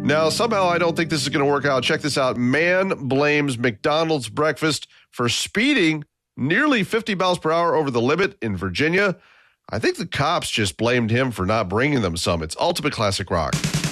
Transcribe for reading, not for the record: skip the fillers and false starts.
Now, somehow I don't think this is going to work out. Check this out. Man blames McDonald's breakfast for speeding nearly 50 miles per hour over the limit in Virginia. I think the cops just blamed him for not bringing them some. It's Ultimate Classic Rock.